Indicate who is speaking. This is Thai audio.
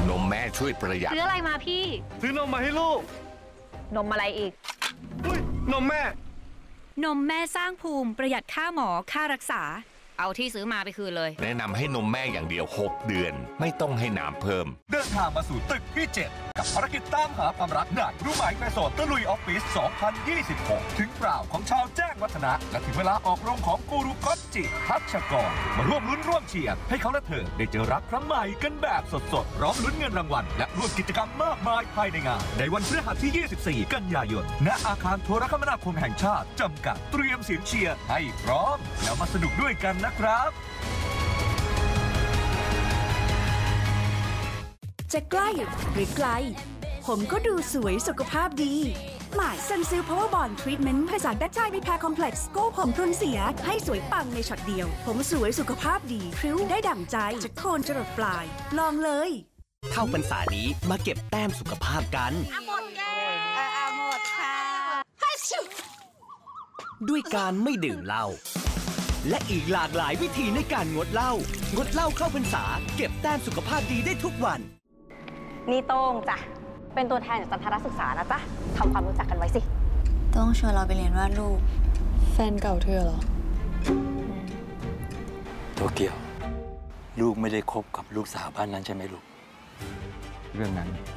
Speaker 1: นมแม่ช่วยประหยัด
Speaker 2: ซื้ออะไรมาพี่
Speaker 3: ซื้อนมมาให้ลูก
Speaker 2: นมอะไรอีก
Speaker 3: นมแม่
Speaker 4: นมแม่สร้างภูมิประหยัดค่าหมอค่ารักษา
Speaker 2: เอาที่ซื้อมาไปคืนเลย
Speaker 1: แนะนำให้นมแม่อย่างเดียว6 เดือนไม่ต้องให้น้ำเพิ่ม
Speaker 5: เดินทางมาสู่ตึกที่ 7กับภารกิจตามหาความรักได้รู้ไหมแม่โสดตะลุยออฟฟิศ 2026 ถึงเปล่าของชาวแจ้งวัฒนะและถึงเวลาออกโรงของกูรูก๊อตจิทัชกรมาร่วมลุ้นร่วมเชียร์ให้เขาและเธอได้เจอรักครั้งใหม่กันแบบสดๆพร้อมลุ้นเงินรางวัลและร่วมกิจกรรมมากมายภายในงานในวันพฤหัสที่ 24 กันยายนณอาคารโทรคมนาคมแห่งชาติจำกัดเตรียมเสียงเชียร์ให้พร้อมแล้วมาสนุกด้วยกันนะครับ
Speaker 6: จะใกล้หรือไกลผมก็ดูสวยสุขภาพดีหมายซันซิลพาวเวอร์บอนด์ทรีทเมนต์ผสานแบคไทรีแพร์คอมเพล็กซ์โก้ผมพรุนเสียให้สวยปังในช็อตเดียวผมสวยสุขภาพดีพริ้วได้ดั่งใจจากโคนจรดปลายลองเลย
Speaker 7: เข้าพรรษานี้มาเก็บแต้มสุขภาพกัน
Speaker 8: หมดแก้หมดค่ะ
Speaker 7: ด้วยการไม่ดื่มเหล้าและอีกหลากหลายวิธีในการงดเหล้าเข้าพรรษาเก็บแต้มสุขภาพดีได้ทุกวัน
Speaker 2: นี่โต้งจ้ะเป็นตัวแทนจากจันทรศึกษานะจ๊ะทำความรู้จักกันไว้สิ
Speaker 8: โต้งชวนเราไปเรียนวาดรูป
Speaker 9: แฟนเก่าเธอเหรอ
Speaker 10: โตเกียวลูกไม่ได้คบกับลูกสาวบ้านนั้นใช่ไหมลูก
Speaker 11: เรื่องนั้น